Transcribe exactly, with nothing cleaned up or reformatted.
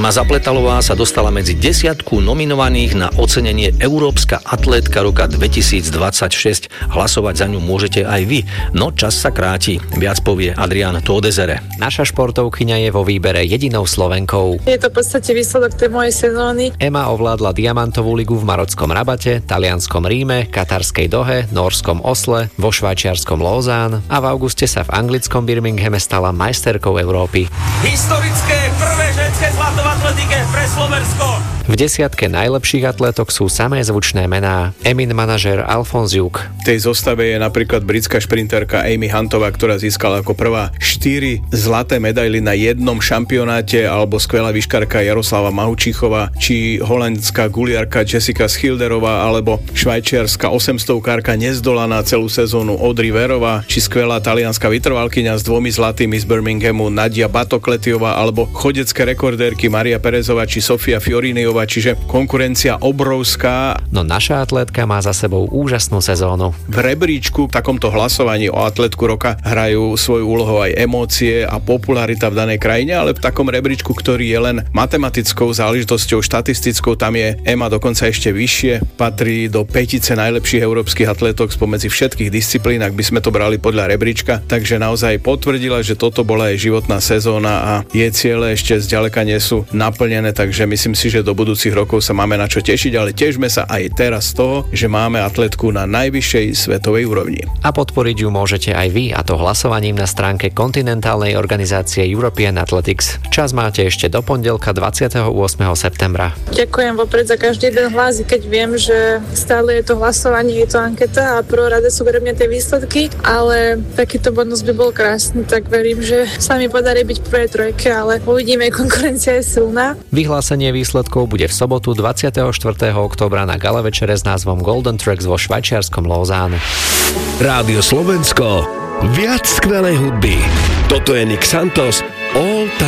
Ema Zapletalová sa dostala medzi desiatku nominovaných na ocenenie Európska atlétka roka dvetisícdvadsaťšesť. Hlasovať za ňu môžete aj vy, no čas sa kráti. Viac povie Adrián Todezere. Naša športovkyňa je vo výbere jedinou Slovenkou. Je to v podstate výsledok tej mojej sezóny. Ema ovládla diamantovú ligu v marockom Rabate, talianskom Ríme, katarskej Dohe, nórskom Osle, vo švajčiarskom Lausanne a v auguste sa v anglickom Birminghame stala majsterkou Európy. Historické prvé ženské zlato v atletike pre Slovensko. V desiatke najlepších atlétok sú samé zvučné mená. Emin manažér Alfons Juk. V tej zostave je napríklad britská šprinterka Amy Huntová, ktorá získala ako prvá štyri zlaté medaily na jednom šampionáte, alebo skvelá výškarka Jaroslava Mahučíchová, či holandská guliarka Jessica Schilderová, alebo švajčiarska osemstovkárka nezdolaná celú sezónu Audrey Verová, či skvelá talianska vytrvalkyňa s dvomi zlatými z Birminghamu Nadia Batokletiová, alebo chodecké rekordérky Maria Perezová či Sofia Fioriniová, čiže konkurencia obrovská. No naša atlétka má za sebou úžasnú sezónu. V rebríčku, v takomto hlasovaní o atlétku roka hrajú svoju úlohu aj emócie a popularita v danej krajine, ale v takom rebríčku, ktorý je len matematickou záležitosťou, štatistickou, tam je Ema dokonca ešte vyššie, patrí do pätice najlepších európskych atlétok spomedzi všetkých disciplín, ak by sme to brali podľa rebríčka, takže naozaj potvrdila, že toto bola jej životná sezóna a jej ciele ešte zďaleka nie sú naplnené, takže myslím si, že do budúcich rokov sa máme na čo tešiť, ale tešme sa aj teraz z toho, že máme atletku na najvyššej svetovej úrovni. A podporiť ju môžete aj vy, a to hlasovaním na stránke kontinentálnej organizácie European Athletics. Čas máte ešte do pondelka dvadsiateho ôsmeho septembra. Ďakujem vopred za každý jeden hlas, keď viem, že stále je to hlasovanie, je to anketa a prvorade sú pre mňa tie výsledky, ale takýto bonus by bol krásny, tak verím, že sa mi podarí byť v prvej trojke, ale uvidíme, konkurencia je silná. Vyhlásenie výsledkov bude v sobotu dvadsiateho štvrtého októbra na gala večere s názvom Golden Tracks vo švajčiarskom Lausanne. Rádio Slovensko, viac skvelej hudby. Toto je Nick Santos, All